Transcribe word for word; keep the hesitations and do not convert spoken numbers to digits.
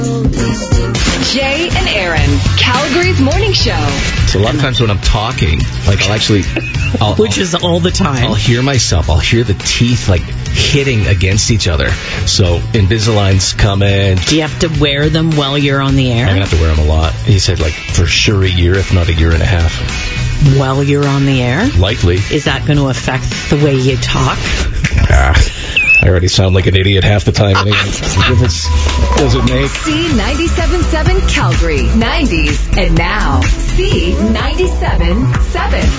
Jay and Aaron, Calgary's morning show. So a lot of times when I'm talking, like I'll actually... I'll, Which I'll, is all the time. I'll hear myself. I'll hear the teeth, like, hitting against each other. So Invisaligns come in. Do you have to wear them while you're on the air? I'm going to have to wear them a lot. He said, like, for sure a year, if not a year and a half. While you're on the air? Likely. Is that going to affect the way you talk? Ah, I already sound like an idiot half the time anyway. What difference does it make? C ninety-seven point seven Calgary, nineties, and now C ninety-seven point seven.